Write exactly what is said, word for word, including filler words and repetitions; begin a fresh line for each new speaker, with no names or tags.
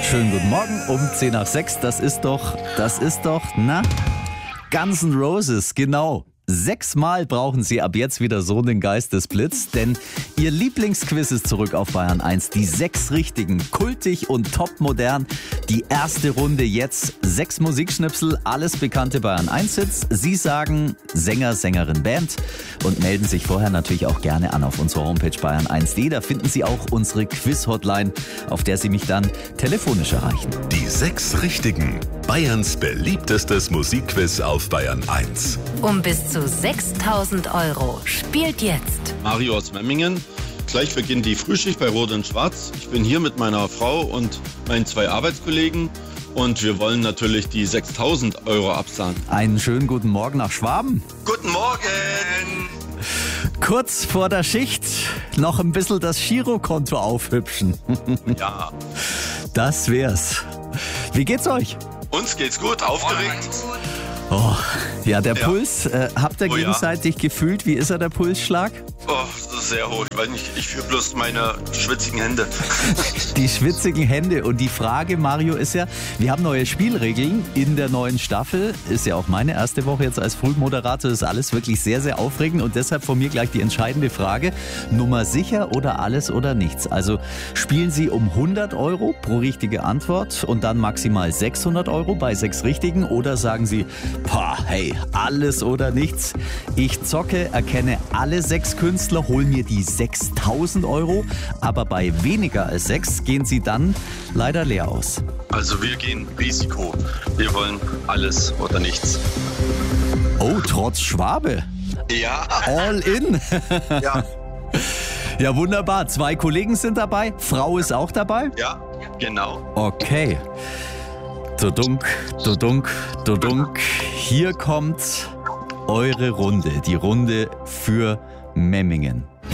Schönen guten Morgen um zehn nach sechs. Das ist doch, das ist doch, na, Guns N' Roses, genau. Sechsmal brauchen Sie ab jetzt wieder so den Geist des Blitz, denn Ihr Lieblingsquiz ist zurück auf Bayern eins. Die sechs richtigen, kultig und topmodern. Die erste Runde jetzt. Sechs Musikschnipsel, alles bekannte Bayern eins Hits. Sie sagen Sänger, Sängerin, Band und melden sich vorher natürlich auch gerne an auf unserer Homepage bayern eins punkt de. Da finden Sie auch unsere Quiz-Hotline, auf der Sie mich dann telefonisch erreichen.
Die sechs richtigen. Bayerns beliebtestes Musikquiz auf Bayern eins.
Um bis zu sechstausend Euro. Spielt jetzt
Mario aus Memmingen. Gleich beginnt die Frühschicht bei Rot und Schwarz. Ich bin hier mit meiner Frau und meinen zwei Arbeitskollegen und wir wollen natürlich die sechstausend Euro absahen.
Einen schönen guten Morgen nach Schwaben.
Guten Morgen!
Kurz vor der Schicht noch ein bisschen das Girokonto aufhübschen.
Ja.
Das wär's. Wie geht's euch?
Uns geht's gut, aufgeregt.
Oh, ja, der
Ja.
Puls, äh, habt ihr
Oh ja.
gegenseitig gefühlt? Wie ist er, der Pulsschlag?
Oh, das ist sehr hoch. Ich weiß nicht, ich fühle bloß meine schwitzigen Hände.
Die schwitzigen Hände. Und die Frage, Mario, ist ja, wir haben neue Spielregeln in der neuen Staffel. Ist ja auch meine erste Woche jetzt als Frühmoderator. Das ist alles wirklich sehr, sehr aufregend. Und deshalb von mir gleich die entscheidende Frage. Nummer sicher oder alles oder nichts? Also spielen Sie um hundert Euro pro richtige Antwort und dann maximal sechshundert Euro bei sechs Richtigen? Oder sagen Sie, boah, hey, alles oder nichts? Ich zocke, erkenne alle sechs Künstler, hol mir die sechstausend Euro, aber bei weniger als sechs gehen Sie dann leider leer aus.
Also wir gehen Risiko. Wir wollen alles oder nichts.
Oh, trotz Schwabe.
Ja,
All in.
ja,
Ja, wunderbar. Zwei Kollegen sind dabei. Frau ist auch dabei.
ja, genau.
Okay. Dudunk, dudunk, dudunk. Hier kommt eure Runde. Die Runde für Memmingen.